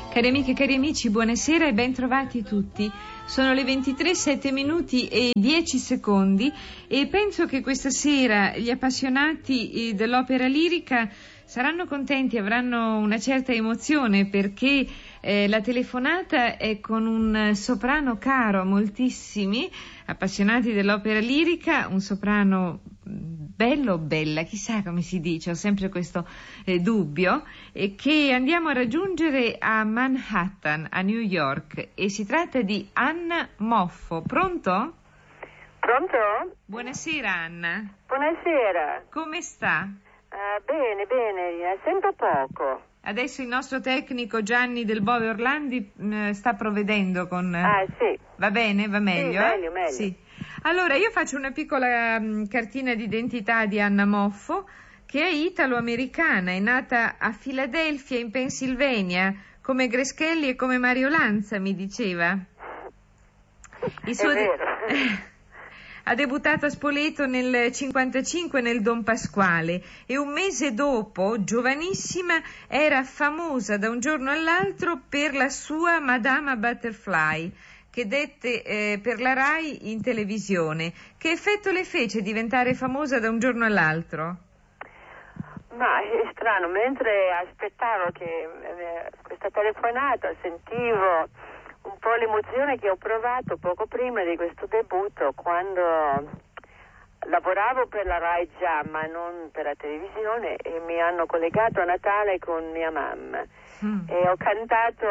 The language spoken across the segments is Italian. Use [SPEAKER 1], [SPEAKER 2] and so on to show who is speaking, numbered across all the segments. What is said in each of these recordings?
[SPEAKER 1] Cari amiche e cari amici, buonasera e ben trovati tutti. Sono le 23, 7 minuti e 10 secondi e penso che questa sera gli appassionati dell'opera lirica saranno contenti, avranno una certa emozione perché la telefonata è con un soprano caro a moltissimi appassionati dell'opera lirica, un soprano bello o bella, chissà come si dice, ho sempre questo dubbio, che andiamo a raggiungere a Manhattan, a New York, e si tratta di Anna Moffo. Pronto?
[SPEAKER 2] Pronto?
[SPEAKER 1] Buonasera Anna.
[SPEAKER 2] Buonasera.
[SPEAKER 1] Come sta?
[SPEAKER 2] Bene, sento poco.
[SPEAKER 1] Adesso il nostro tecnico Gianni Del Bove Orlandi sta provvedendo con...
[SPEAKER 2] Sì.
[SPEAKER 1] Va bene? Va meglio?
[SPEAKER 2] Sì, meglio.
[SPEAKER 1] Sì. Allora, io faccio una piccola cartina d'identità di Anna Moffo, che è italo-americana, è nata a Filadelfia, in Pennsylvania, come Greschelli e come Mario Lanza, mi diceva.
[SPEAKER 2] È vero.
[SPEAKER 1] Ha debuttato a Spoleto nel 55 nel Don Pasquale e un mese dopo, giovanissima, era famosa da un giorno all'altro per la sua Madama Butterfly, che dette per la Rai in televisione. Che effetto le fece diventare famosa da un giorno all'altro?
[SPEAKER 2] Ma è strano, mentre aspettavo che questa telefonata sentivo un po' l'emozione che ho provato poco prima di questo debutto, quando lavoravo per la Rai già, ma non per la televisione, e mi hanno collegato a Natale con mia mamma e ho cantato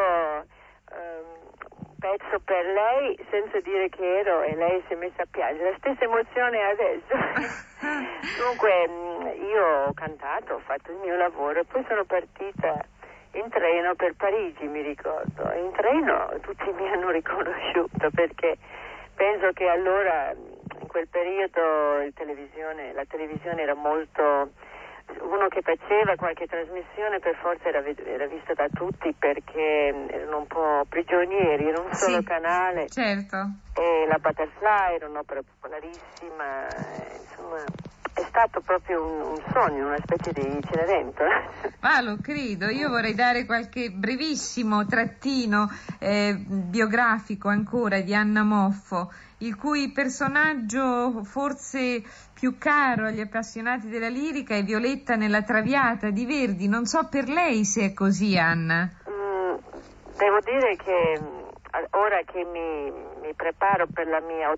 [SPEAKER 2] un pezzo per lei senza dire che ero, e lei si è messa a piangere. La stessa emozione adesso. Dunque io ho cantato, ho fatto il mio lavoro e poi sono partita in treno per Parigi, mi ricordo. In treno tutti mi hanno riconosciuto perché penso che allora, in quel periodo, la televisione era molto... Uno che faceva qualche trasmissione per forza era visto da tutti perché erano un po' prigionieri, era un solo canale.
[SPEAKER 1] Certo.
[SPEAKER 2] E la Butterfly era un'opera popolarissima, insomma... È stato proprio un sogno, una specie di Cenerentola.
[SPEAKER 1] Ah, lo credo. Io vorrei dare qualche brevissimo trattino biografico ancora di Anna Moffo, il cui personaggio forse più caro agli appassionati della lirica è Violetta nella Traviata di Verdi. Non so per lei se è così, Anna.
[SPEAKER 2] Devo dire che ora che mi preparo per la mia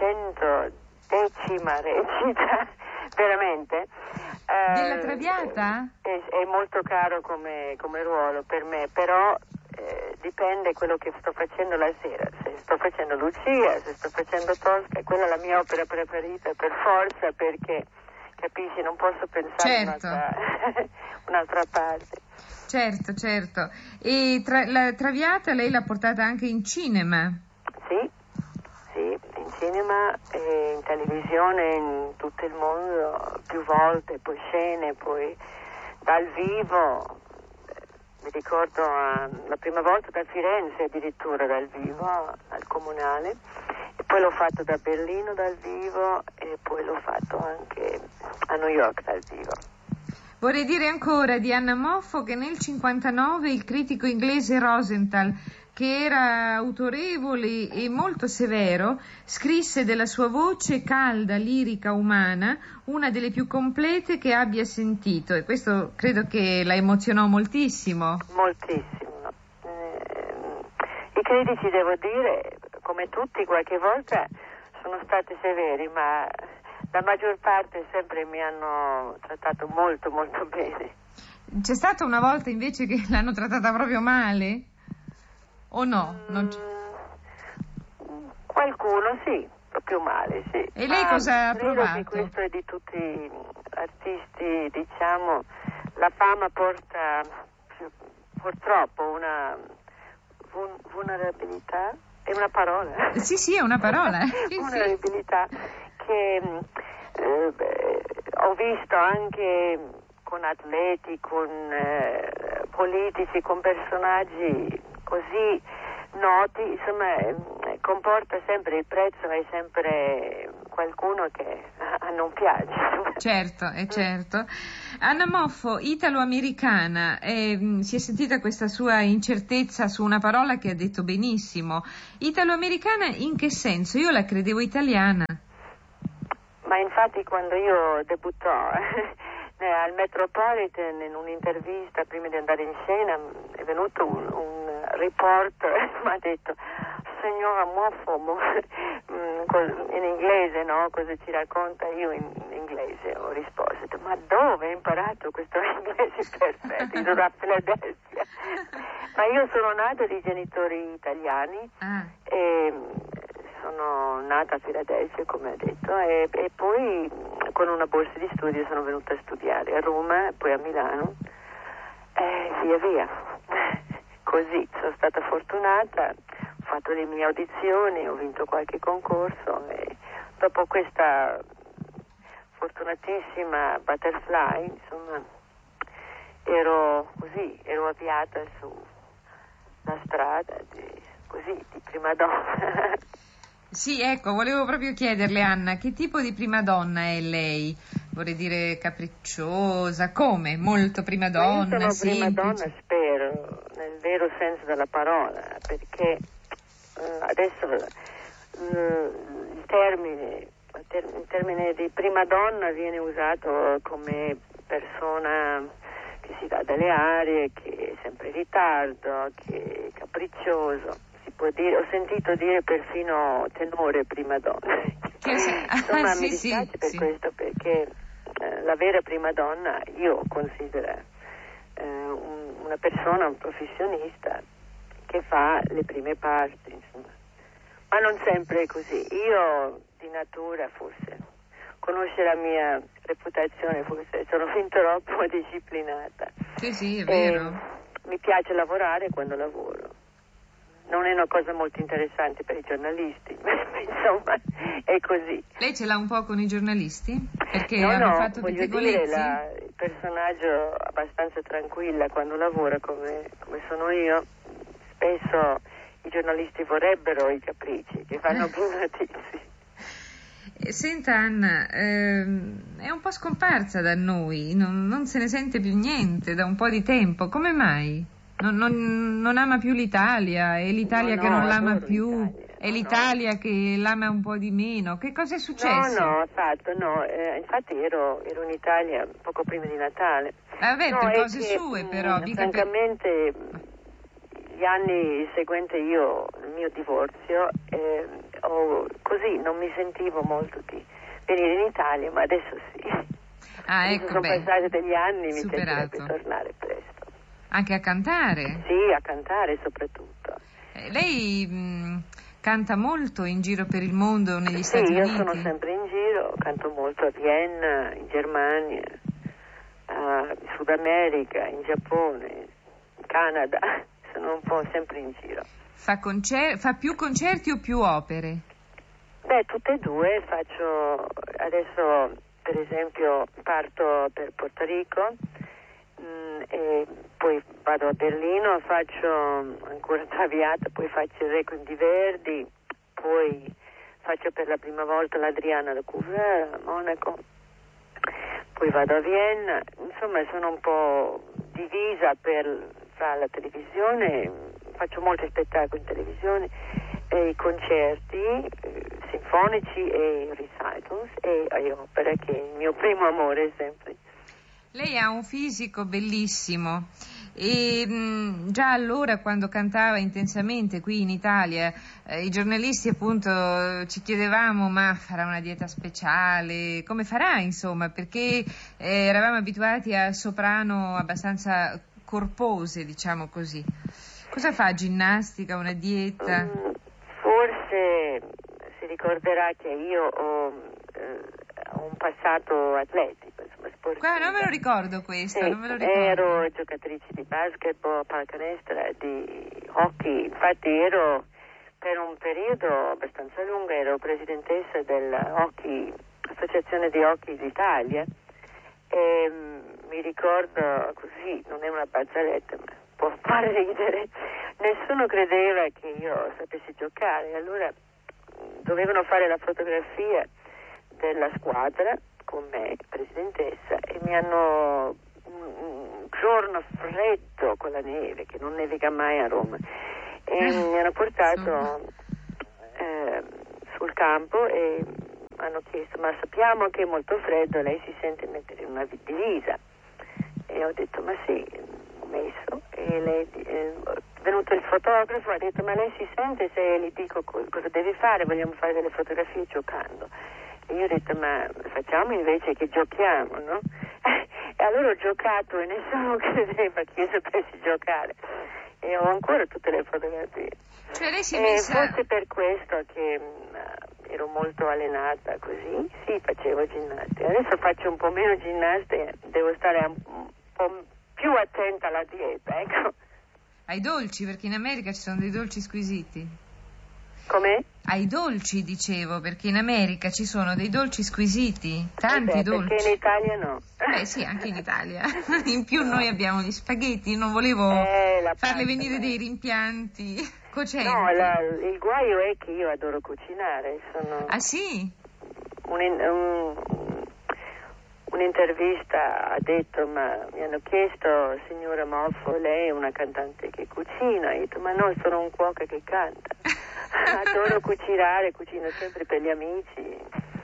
[SPEAKER 2] 810ª recita, veramente
[SPEAKER 1] della Traviata?
[SPEAKER 2] È molto caro come ruolo per me, però dipende quello che sto facendo la sera. Se sto facendo Lucia, se sto facendo Tosca, quella è la mia opera preferita per forza, perché capisci, non posso pensare un'altra parte.
[SPEAKER 1] Certo. E la Traviata lei l'ha portata anche in cinema?
[SPEAKER 2] Sì, in cinema e in televisione in tutto il mondo, più volte, poi scene, poi dal vivo. Mi ricordo la prima volta da Firenze, addirittura dal vivo al Comunale, e poi l'ho fatto da Berlino dal vivo e poi l'ho fatto anche a New York dal vivo.
[SPEAKER 1] Vorrei dire ancora di Anna Moffo che nel 59 il critico inglese Rosenthal, che era autorevole e molto severo, scrisse della sua voce calda, lirica, umana, una delle più complete che abbia sentito, e questo credo che la emozionò moltissimo.
[SPEAKER 2] Moltissimo. I critici, devo dire, come tutti qualche volta sono stati severi, ma la maggior parte sempre mi hanno trattato molto molto bene.
[SPEAKER 1] C'è stata una volta invece che l'hanno trattata proprio male? O no?
[SPEAKER 2] Qualcuno sì, proprio male, sì.
[SPEAKER 1] E lei cosa ha provato?
[SPEAKER 2] Credo che questo è di tutti gli artisti, diciamo, la fama porta purtroppo una vulnerabilità, è una parola?
[SPEAKER 1] Sì, è una parola.
[SPEAKER 2] Vulnerabilità che ho visto anche con atleti, con politici, con personaggi così noti, insomma, comporta sempre, il prezzo è sempre qualcuno che ha non piace.
[SPEAKER 1] Certo, certo. Anna Moffo, italo-americana, si è sentita questa sua incertezza su una parola che ha detto benissimo. Italo-americana in che senso? Io la credevo italiana.
[SPEAKER 2] Ma infatti quando io debuttò al Metropolitan in un'intervista prima di andare in scena è venuto un reporter mi ha detto signora Moffo in inglese, no? Cosa ci racconta? Io in inglese ho risposto, ma dove hai imparato questo inglese perfetto? Io sono a Filadelfia. Ma io sono nata di genitori italiani e sono nata a Filadelfia, come ha detto, e poi con una borsa di studio sono venuta a studiare a Roma, poi a Milano e via via. Così sono stata fortunata, ho fatto le mie audizioni, ho vinto qualche concorso e dopo questa fortunatissima butterfly, insomma, ero avviata sulla strada di prima donna.
[SPEAKER 1] Sì, ecco, volevo proprio chiederle, Anna, che tipo di prima donna è lei? Vorrei dire capricciosa, come? Molto prima donna,
[SPEAKER 2] io sono prima
[SPEAKER 1] semplice?
[SPEAKER 2] donna, spero, nel vero senso della parola, perché adesso il termine di prima donna viene usato come persona che si dà delle arie, che è sempre in ritardo, che è capriccioso. Si può dire, ho sentito dire perfino tenore prima donna. Insomma, mi dispiace per questo, perché la vera prima donna io considero una persona, un professionista che fa le prime parti, insomma. Ma non sempre è così. Io di natura forse conosce la mia reputazione, forse sono fin troppo disciplinata.
[SPEAKER 1] Sì, è vero.
[SPEAKER 2] Mi piace lavorare quando lavoro. Non è una cosa molto interessante per i giornalisti, insomma, è così.
[SPEAKER 1] Lei ce l'ha un po' con i giornalisti? Perché
[SPEAKER 2] No,
[SPEAKER 1] hanno fatto
[SPEAKER 2] voglio dire, il personaggio abbastanza tranquilla quando lavora come sono io. Spesso i giornalisti vorrebbero i capricci, che fanno più notizie.
[SPEAKER 1] Senta Anna, è un po' scomparsa da noi, non se ne sente più niente da un po' di tempo, come mai? Non ama più l'Italia, è l'Italia che non l'ama più, è l'Italia che l'ama un po' di meno, che cosa è successo?
[SPEAKER 2] Infatti ero in Italia poco prima di Natale.
[SPEAKER 1] Vabbè, per cose sue però,
[SPEAKER 2] francamente gli anni seguenti il mio divorzio, così non mi sentivo molto di venire in Italia, ma adesso sì.
[SPEAKER 1] Ecco,
[SPEAKER 2] sono passati degli anni, mi
[SPEAKER 1] superato.
[SPEAKER 2] piacerebbe tornare presto.
[SPEAKER 1] Anche a cantare?
[SPEAKER 2] Sì, a cantare soprattutto.
[SPEAKER 1] Lei canta molto in giro per il mondo, negli Stati Uniti?
[SPEAKER 2] Sì, io sono sempre in giro, canto molto a Vienna, in Germania, in Sud America, in Giappone, in Canada, sono un po' sempre in giro.
[SPEAKER 1] Fa più concerti o più opere?
[SPEAKER 2] Tutte e due, faccio adesso per esempio parto per Porto Rico, e poi vado a Berlino, faccio ancora Traviata, poi faccio il Requiem di Verdi, poi faccio per la prima volta l'Adriana da Couvreur a Monaco, poi vado a Vienna, insomma sono un po' divisa fra la televisione, faccio molti spettacoli in televisione, i concerti sinfonici e recitals e opere, che è il mio primo amore sempre.
[SPEAKER 1] Lei ha un fisico bellissimo e già allora, quando cantava intensamente qui in Italia, i giornalisti appunto ci chiedevamo: ma farà una dieta speciale? Come farà, insomma? Perché eravamo abituati a soprano abbastanza corpose, diciamo così. Cosa fa? Ginnastica, una dieta?
[SPEAKER 2] Forse si ricorderà che io ho un passato atletico, insomma, sportivo.
[SPEAKER 1] Qua non me lo ricordo questo,
[SPEAKER 2] sì,
[SPEAKER 1] non me lo ricordo.
[SPEAKER 2] Ero giocatrice di basketball, pallacanestro, di hockey, infatti ero per un periodo abbastanza lungo, ero presidentessa dell'Associazione di Hockey d'Italia e mi ricordo così, non è una barzelletta, ma può fare ridere, nessuno credeva che io sapessi giocare, allora dovevano fare la fotografia della squadra con me, presidentessa, e mi hanno un giorno freddo con la neve, che non nevica mai a Roma, e mi hanno portato sul campo e hanno chiesto: ma sappiamo che è molto freddo, lei si sente mettere una divisa? E ho detto: ma sì, ho messo. E lei è venuto il fotografo, ha detto: ma lei si sente se gli dico cosa deve fare? Vogliamo fare delle fotografie giocando. E io ho detto: ma facciamo invece che giochiamo, no? E allora ho giocato e nessuno credeva che io sapessi giocare, e ho ancora tutte le fotografie.
[SPEAKER 1] Cioè lei si è
[SPEAKER 2] E
[SPEAKER 1] messa...
[SPEAKER 2] forse per questo che ero molto allenata così, sì, facevo ginnastica. Adesso faccio un po' meno ginnastica, devo stare un po' più attenta alla dieta, ecco.
[SPEAKER 1] Ai dolci, perché in America ci sono dei dolci squisiti.
[SPEAKER 2] Com'è?
[SPEAKER 1] Ai dolci, dicevo, perché in America ci sono dei dolci squisiti, tanti dolci.
[SPEAKER 2] Perché in Italia no.
[SPEAKER 1] Beh sì, anche in Italia. In più noi abbiamo gli spaghetti, non volevo farle venire dei rimpianti cocenti.
[SPEAKER 2] No, il guaio è che io adoro cucinare.
[SPEAKER 1] Ah sì?
[SPEAKER 2] Un'intervista ha detto: ma mi hanno chiesto, signora Moffo, lei è una cantante che cucina? Io ho detto: ma no, sono un cuoco che canta. Adoro cucinare, cucino sempre per gli amici.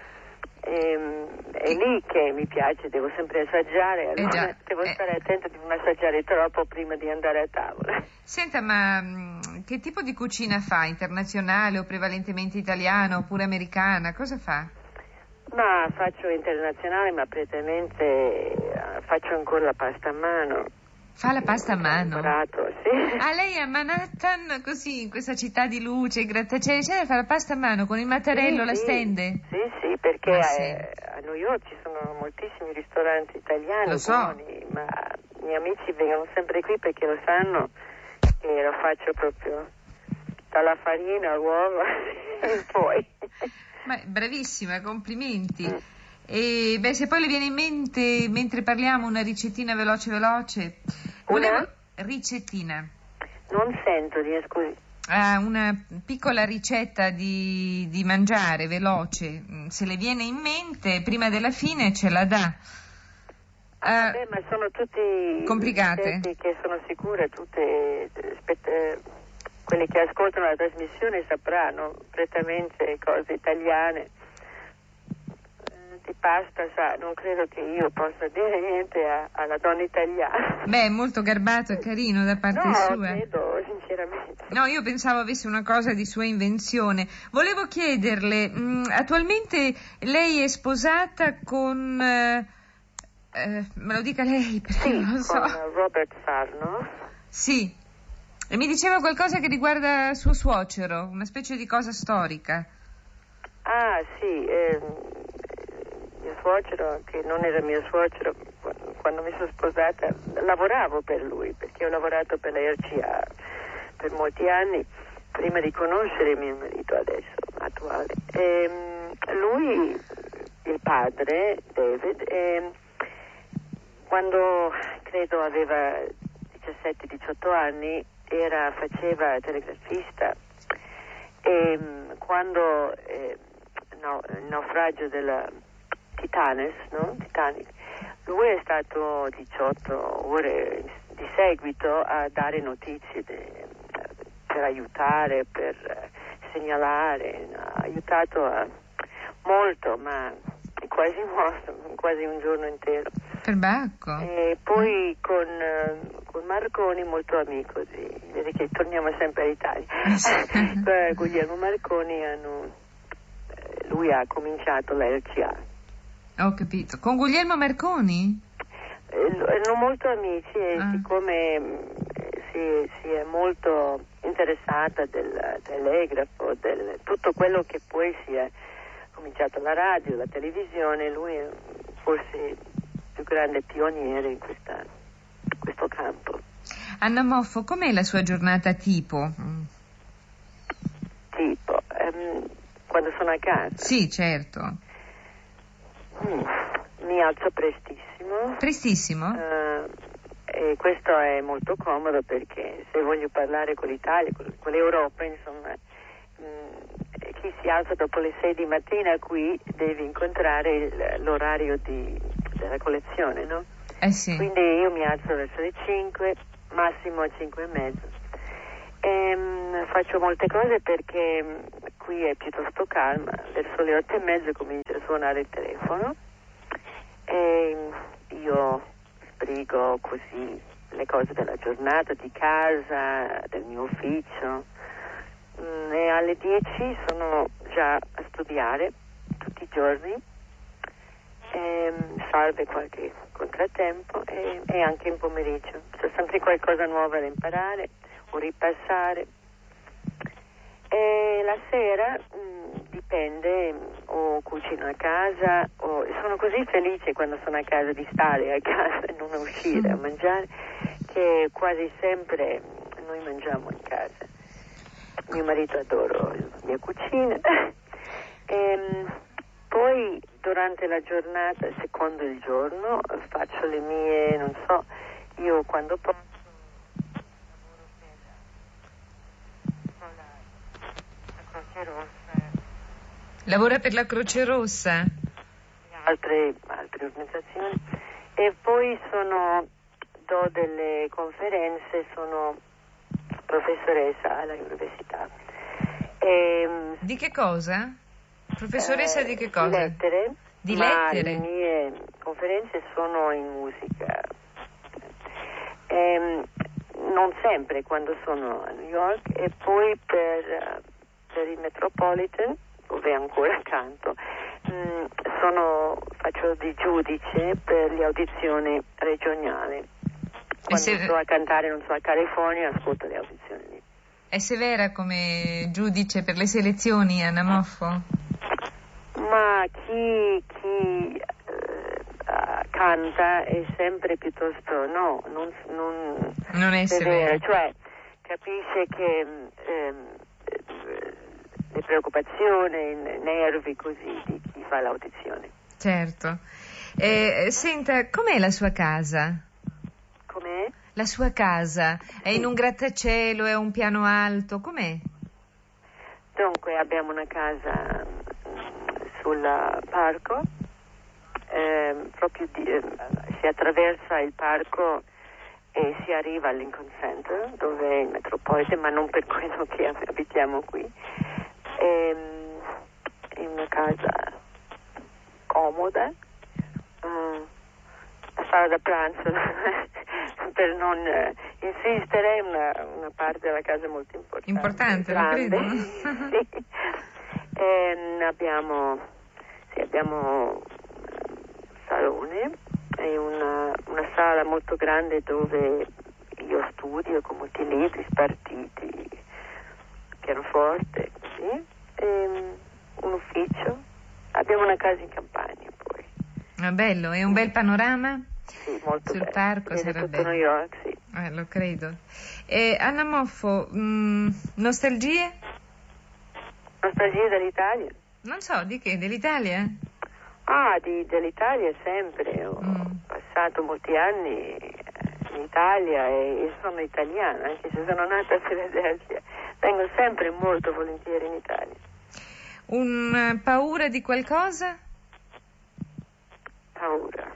[SPEAKER 2] È lì che mi piace, devo sempre assaggiare, allora devo stare attenta di non assaggiare troppo prima di andare a tavola.
[SPEAKER 1] Senta, ma che tipo di cucina fa? Internazionale o prevalentemente italiana oppure americana? Cosa fa?
[SPEAKER 2] Ma faccio internazionale, ma prettamente faccio ancora la pasta a mano.
[SPEAKER 1] Fa la pasta a mano?
[SPEAKER 2] Imparato, sì.
[SPEAKER 1] Ah, lei a Manhattan, così, in questa città di luce, grattacieli, fa la pasta a mano con il mattarello, la stende?
[SPEAKER 2] Sì, perché a New York ci sono moltissimi ristoranti italiani buoni, ma i miei amici vengono sempre qui perché lo sanno che lo faccio proprio dalla farina all'uovo e poi.
[SPEAKER 1] Ma bravissima, complimenti. E beh, se poi le viene in mente, mentre parliamo, una ricettina veloce.
[SPEAKER 2] Una
[SPEAKER 1] ricettina.
[SPEAKER 2] Non sento, scusi.
[SPEAKER 1] Una piccola ricetta di mangiare veloce, se le viene in mente, prima della fine ce la dà.
[SPEAKER 2] Vabbè, ma sono tutti
[SPEAKER 1] complicate,
[SPEAKER 2] che sono sicure, tutte quelli che ascoltano la trasmissione sapranno prettamente cose italiane. Di pasta, non credo che io possa dire niente alla donna italiana.
[SPEAKER 1] Beh, è molto garbato e carino da parte sua.
[SPEAKER 2] No, credo, sinceramente.
[SPEAKER 1] No, io pensavo avesse una cosa di sua invenzione. Volevo chiederle, attualmente lei è sposata con... me lo dica lei, perché non lo so.
[SPEAKER 2] Con Robert Sarnoff.
[SPEAKER 1] Sì, e mi diceva qualcosa che riguarda suo suocero, una specie di cosa storica.
[SPEAKER 2] Ah, sì, mio suocero, che non era mio suocero quando mi sono sposata, lavoravo per lui, perché ho lavorato per la RCA per molti anni, prima di conoscere mio marito adesso, attuale. Lui, il padre, David, quando credo aveva 17-18 anni, faceva telegrafista, e quando il naufragio della Titanic, lui è stato 18 ore di seguito a dare notizie per aiutare, per segnalare, ha aiutato molto, ma è quasi morto, quasi un giorno intero.
[SPEAKER 1] Perbacco.
[SPEAKER 2] E poi con Marconi, molto amico, vedi che torniamo sempre all'Italia. Guglielmo Marconi lui ha cominciato la RCA.
[SPEAKER 1] Ho capito. Con Guglielmo Marconi?
[SPEAKER 2] Erano molto amici e siccome si è molto interessata del telegrafo, tutto quello che poi si è cominciato la radio, la televisione, lui è forse il più grande pioniere in questo campo.
[SPEAKER 1] Anna Moffo, com'è la sua giornata tipo?
[SPEAKER 2] Tipo? Quando sono a casa?
[SPEAKER 1] Sì, certo.
[SPEAKER 2] Mi alzo prestissimo.
[SPEAKER 1] Prestissimo?
[SPEAKER 2] E questo è molto comodo perché se voglio parlare con l'Italia, con l'Europa, insomma, chi si alza dopo le 6 di mattina qui deve incontrare l'orario della collezione, no?
[SPEAKER 1] Sì.
[SPEAKER 2] Quindi io mi alzo verso le 5, massimo a 5 e mezzo. Faccio molte cose perché qui è piuttosto calma. Verso le 8 e mezzo comincia a suonare il telefono e io sbrigo così le cose della giornata, di casa, del mio ufficio, e alle 10 sono già a studiare tutti i giorni, salve qualche contrattempo, e anche in pomeriggio c'è sempre qualcosa nuovo da imparare o ripassare. E la sera dipende, o cucino a casa, o sono così felice quando sono a casa di stare a casa e non uscire a mangiare, che quasi sempre noi mangiamo in casa. Mio marito adora la mia cucina. Poi durante la giornata, secondo il giorno, faccio le mie, non so, io quando posso Croce Rossa.
[SPEAKER 1] Lavora per la Croce Rossa?
[SPEAKER 2] Altre organizzazioni. E poi do delle conferenze, sono professoressa all'università.
[SPEAKER 1] Di che cosa? Professoressa di che cosa?
[SPEAKER 2] Di lettere.
[SPEAKER 1] Di
[SPEAKER 2] ma
[SPEAKER 1] lettere?
[SPEAKER 2] Le mie conferenze sono in musica. Non sempre quando sono a New York, e poi per il Metropolitan, dove ancora canto, faccio di giudice per le audizioni regionali. Quando sto a cantare, non so, a California, ascolto le audizioni lì.
[SPEAKER 1] È severa come giudice per le selezioni, Anna Moffo?
[SPEAKER 2] Ma chi canta è sempre piuttosto
[SPEAKER 1] non è severa,
[SPEAKER 2] cioè capisce che le preoccupazioni, i nervi così di chi fa l'audizione.
[SPEAKER 1] Certo. Senta, com'è la sua casa?
[SPEAKER 2] Com'è?
[SPEAKER 1] La sua casa è in un grattacielo, è un piano alto, com'è?
[SPEAKER 2] Dunque abbiamo una casa sul parco, si attraversa il parco e si arriva al Lincoln Center, dove è il Metropolitan, ma non per quello che abitiamo qui. È una casa comoda, la sala da pranzo per non insistere, è una parte della casa molto importante.
[SPEAKER 1] Importante,
[SPEAKER 2] grande.
[SPEAKER 1] lo credo.
[SPEAKER 2] Sì. Abbiamo un salone e una sala molto grande dove io studio con molti libri spartiti, pianoforte, così, e un ufficio. Abbiamo una casa in campagna poi.
[SPEAKER 1] Ah, bello, è un bel panorama?
[SPEAKER 2] Sì, molto
[SPEAKER 1] sul
[SPEAKER 2] bello.
[SPEAKER 1] parco
[SPEAKER 2] Vede
[SPEAKER 1] sarà
[SPEAKER 2] tutto
[SPEAKER 1] bello.
[SPEAKER 2] New York, sì.
[SPEAKER 1] Lo credo. Anna Moffo, nostalgie?
[SPEAKER 2] Nostalgia dell'Italia?
[SPEAKER 1] Non so, di che? Dell'Italia?
[SPEAKER 2] Dell'Italia sempre. Ho passato molti anni in Italia e sono italiana, anche se sono nata a Filadelfia. Vengo sempre molto volentieri in Italia.
[SPEAKER 1] Paura di qualcosa?
[SPEAKER 2] Paura.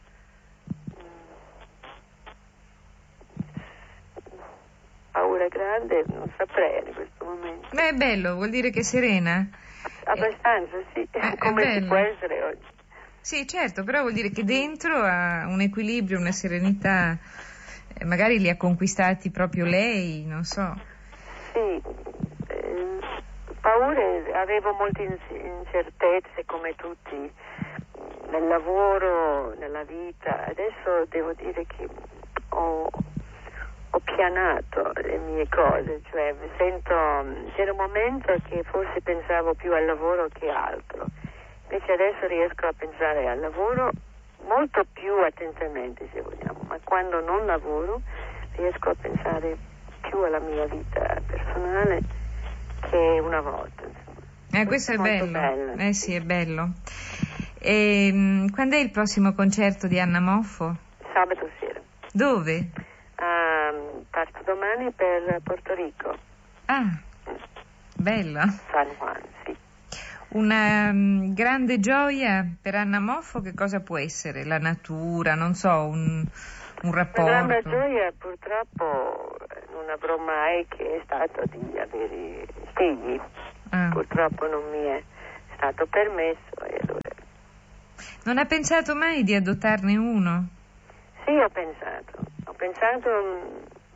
[SPEAKER 2] Paura grande, non saprei in questo momento.
[SPEAKER 1] Beh, è bello, vuol dire che è serena?
[SPEAKER 2] Abbastanza, sì, come si può essere oggi.
[SPEAKER 1] Sì, certo, però vuol dire che dentro ha un equilibrio, una serenità, magari li ha conquistati proprio lei, non so.
[SPEAKER 2] Sì, paure, avevo molte incertezze come tutti, nel lavoro, nella vita. Adesso devo dire che ho pianato le mie cose, cioè c'era un momento che forse pensavo più al lavoro che altro, invece adesso riesco a pensare al lavoro molto più attentamente, se vogliamo, ma quando non lavoro riesco a pensare più alla mia vita personale che una volta.
[SPEAKER 1] Questo è bello.
[SPEAKER 2] bello.
[SPEAKER 1] Sì, è bello. Quando è il prossimo concerto di Anna Moffo?
[SPEAKER 2] Sabato sera.
[SPEAKER 1] Dove?
[SPEAKER 2] Parto domani per Porto Rico.
[SPEAKER 1] Bello.
[SPEAKER 2] San Juan, sì.
[SPEAKER 1] Una grande gioia per Anna Moffo che cosa può essere? La natura, non so, un rapporto?
[SPEAKER 2] La grande gioia purtroppo non avrò mai, che è stato di avere figli. Purtroppo non mi è stato permesso. E allora...
[SPEAKER 1] Non ha pensato mai di adottarne uno?
[SPEAKER 2] Sì, ho pensato,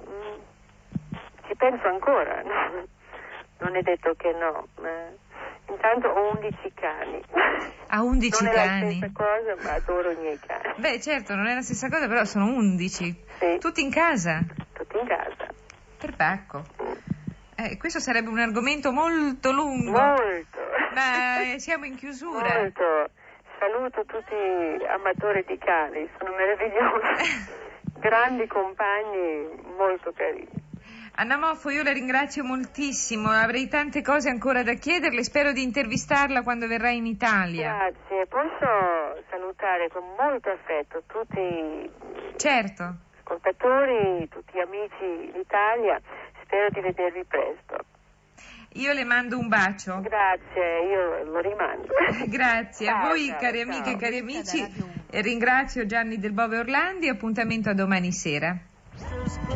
[SPEAKER 2] ci penso ancora, no? Non è detto che no, ma intanto ho 11 cani.
[SPEAKER 1] Ha 11
[SPEAKER 2] non
[SPEAKER 1] cani?
[SPEAKER 2] Non è la stessa cosa, ma adoro i miei cani.
[SPEAKER 1] Beh, certo, non è la stessa cosa, però sono 11.
[SPEAKER 2] Sì.
[SPEAKER 1] Tutti in casa?
[SPEAKER 2] Tutti in casa.
[SPEAKER 1] Per pacco. Questo sarebbe un argomento molto lungo.
[SPEAKER 2] Molto.
[SPEAKER 1] Ma siamo in chiusura.
[SPEAKER 2] Molto. Saluto tutti gli amatori di cani, sono meravigliosi. Grandi compagni, molto carini.
[SPEAKER 1] Anna Moffo, io la ringrazio moltissimo, avrei tante cose ancora da chiederle, spero di intervistarla quando verrà in Italia.
[SPEAKER 2] Grazie, posso salutare con molto affetto tutti i ascoltatori, tutti gli amici d'Italia, spero di vedervi presto.
[SPEAKER 1] Io le mando un bacio.
[SPEAKER 2] Grazie, io lo rimando.
[SPEAKER 1] Grazie a voi, cari amiche e cari amici, ringrazio Gianni Del Bove Orlandi, appuntamento a domani sera.